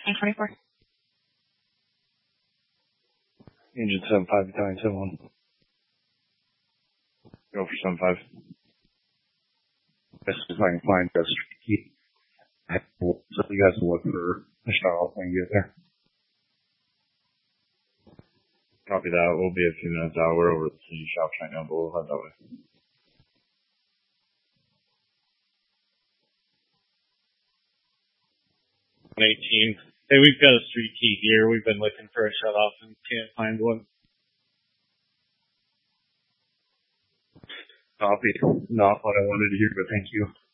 1024. Engine 75, Battalion 71. Go for 75. Best if I can find a street key. So you guys will look for a shut off when you get there. Copy that. We'll be a few minutes out. We're over at the city shops right now, but we'll head that way. Hey, we've got a street key here. We've been looking for a shut off and can't find one. Copy. Not what I wanted to hear, but thank you.